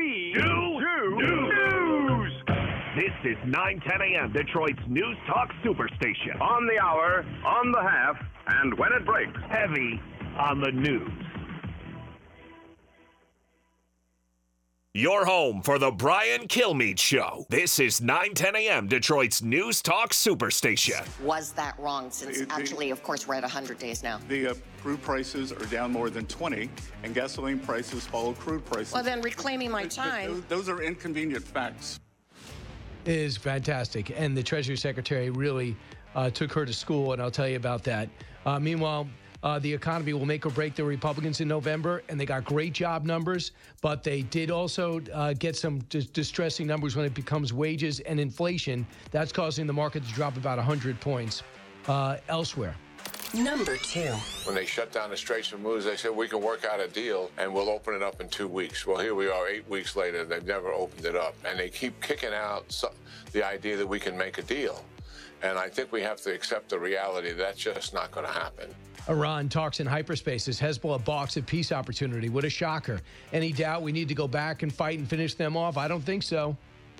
News! This is 9:10 a.m. Detroit's News Talk Superstation. On the hour, on the half, and when it breaks. Heavy on the news. Your home for the Brian Kilmeade Show. This is 9:10 a.m. Detroit's News Talk Superstation. Was that wrong? Since actually, of course, we're at 100 days now. The crude prices are down more than 20, and gasoline prices follow crude prices. Well, then reclaiming my time. Those are inconvenient facts. It is fantastic, and the Treasury Secretary really took her to school, and I'll tell you about that. Meanwhile, the economy will make or break the Republicans in November, and they got great job numbers, but they did also get some distressing numbers when it becomes wages and inflation. That's causing the market to drop about 100 points. Elsewhere. Number 2. When they shut down the Straits and Moves, they said we can work out a deal and we'll open it up in 2 weeks. Well, here we are 8 weeks later, they've never opened it up. And they keep kicking out the idea that we can make a deal. And I think we have to accept the reality that's just not going to happen. Iran talks in hyperspace as Hezbollah balks at peace opportunity. What a shocker. Any doubt we need to go back and fight and finish them off? I don't think so.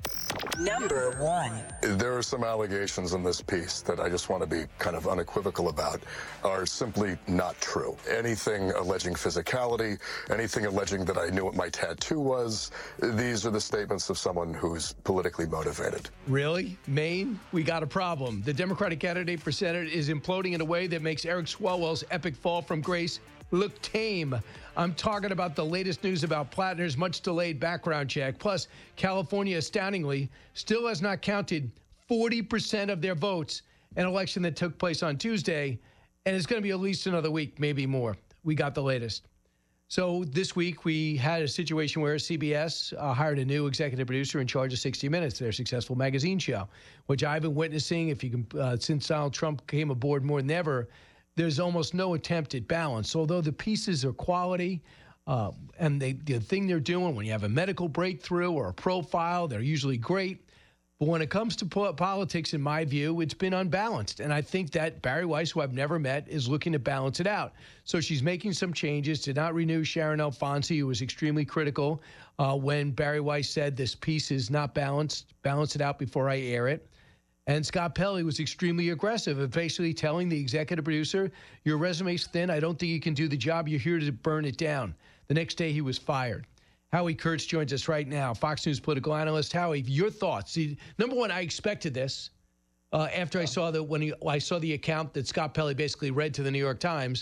Number 1. There are some allegations in this piece that I just want to be kind of unequivocal about are simply not true. Anything alleging physicality, anything alleging that I knew what my tattoo was, these are the statements of someone who's politically motivated. Really? Maine? We got a problem. The Democratic candidate for Senate is imploding in a way that makes Eric Swalwell's epic fall from grace look tame. I'm talking about the latest news about Plattner's much-delayed background check. Plus, California, astoundingly, still has not counted 40% of their votes, an election that took place on Tuesday, and it's going to be at least another week, maybe more. We got the latest. So this week, we had a situation where CBS hired a new executive producer in charge of 60 Minutes, their successful magazine show, which I've been witnessing, if you can, since Donald Trump came aboard more than ever. There's almost no attempt at balance. Although the pieces are quality, and the thing they're doing, when you have a medical breakthrough or a profile, they're usually great. But when it comes to politics, in my view, it's been unbalanced. And I think that Bari Weiss, who I've never met, is looking to balance it out. So she's making some changes, did not renew Sharon Alfonsi, who was extremely critical when Bari Weiss said this piece is not balanced, balance it out before I air it. And Scott Pelley was extremely aggressive of basically telling the executive producer, your resume's thin. I don't think you can do the job. You're here to burn it down. The next day, he was fired. Howie Kurtz joins us right now, Fox News political analyst. Howie, your thoughts? See, number one, I expected this after I saw I saw the account that Scott Pelley basically read to the New York Times.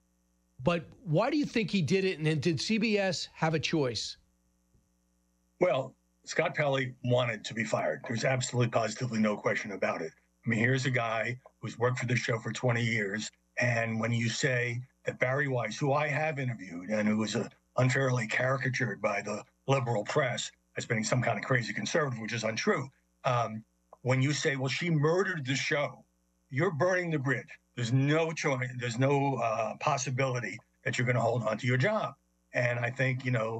But why do you think he did it? And did CBS have a choice? Well, Scott Pelley wanted to be fired. There's absolutely positively no question about it. I mean, here's a guy who's worked for this show for 20 years. And when you say that Bari Weiss, who I have interviewed and who was unfairly caricatured by the liberal press as being some kind of crazy conservative, which is untrue. When you say, well, she murdered the show, you're burning the bridge. There's no choice. There's no possibility that you're going to hold on to your job. And I think,